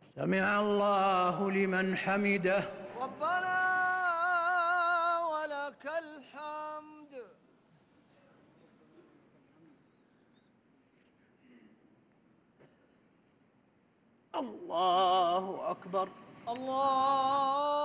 سمع الله لمن حمده. ربنا ولك الحمد. الله أكبر. الله